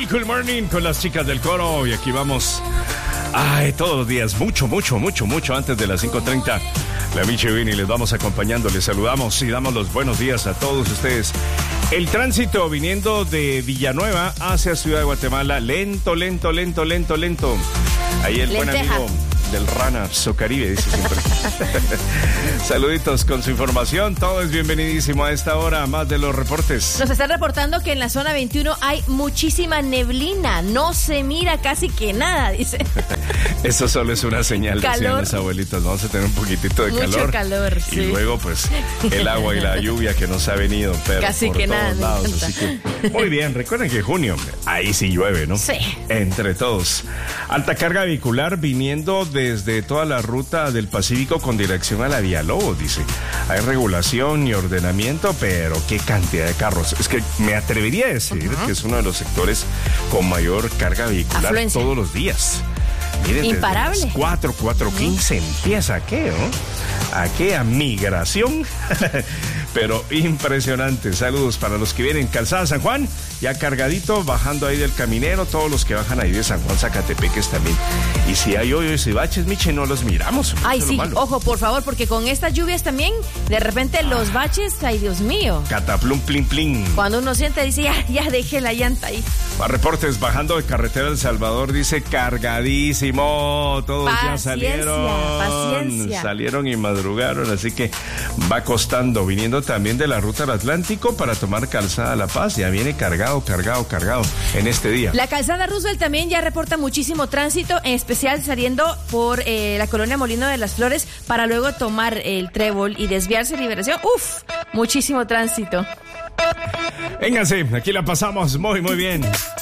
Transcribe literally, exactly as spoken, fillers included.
Good Morning con las chicas del coro. Y aquí vamos. Ay, todos los días, mucho, mucho, mucho, mucho antes de las cinco treinta. La Michi y Vini les vamos acompañando, les saludamos y damos los buenos días a todos ustedes. El tránsito viniendo de Villanueva hacia Ciudad de Guatemala, lento, lento, lento, lento, lento. Ahí el Lenteja. buen amigo del Rana Socaribe dice siempre. Saluditos con su información, todo es bienvenidísimo a esta hora, más de los reportes. Nos están reportando que en la zona veintiuno hay muchísima neblina, no se mira casi que nada, dice. Eso solo es una señal, Calor. decían las abuelitas, vamos a tener un poquitito de Mucho calor. calor, Y sí. luego pues el agua y la lluvia que nos ha venido, pero Casi por que todos nada, me lados, encanta. así que muy bien, recuerden que junio, ahí sí llueve, ¿no? Sí. Entre todos. Alta carga vehicular viniendo desde toda la ruta del Pacífico con dirección a la Villalobos, dice. Hay regulación y ordenamiento, pero qué cantidad de carros. Es que me atrevería a decir uh-huh. que es uno de los sectores con mayor carga vehicular Afluencia. todos los días. Miren, imparable. Desde las cuatro, cuatro quince empieza aquello, ¿no? Aquella migración. Pero impresionante. Saludos para los que vienen Calzada San Juan, ya cargadito, bajando ahí del Caminero, todos los que bajan ahí de San Juan, Zacatepeques también. Y si hay hoyos y baches, Miche, no los miramos. Ay, sí, ojo, por favor, porque con estas lluvias también, de repente los baches, ay, Dios mío. Cataplum, plin, plin. Cuando uno siente, dice, ya, ya dejé la llanta ahí. Más reportes, bajando de carretera El Salvador, dice cargadísimo. Todos Paciencia, ya salieron. paciencia. Salieron y madrugaron, así que va costando. Viniendo también de la ruta del Atlántico para tomar Calzada La Paz. Ya viene cargado, cargado, cargado en este día. La calzada Roosevelt también ya reporta muchísimo tránsito, en especial saliendo por eh, la colonia Molino de las Flores para luego tomar el Trébol y desviarse Liberación. Uf, muchísimo tránsito. Vénganse, aquí la pasamos muy, muy bien.